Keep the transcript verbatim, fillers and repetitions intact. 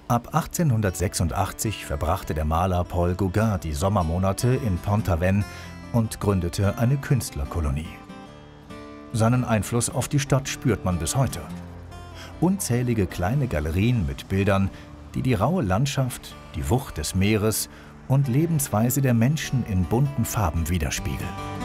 Ab achtzehnhundertsechsundachtzig verbrachte der Maler Paul Gauguin die Sommermonate in Pont-Aven und gründete eine Künstlerkolonie. Seinen Einfluss auf die Stadt spürt man bis heute. Unzählige kleine Galerien mit Bildern, die die raue Landschaft, die Wucht des Meeres und Lebensweise der Menschen in bunten Farben widerspiegeln.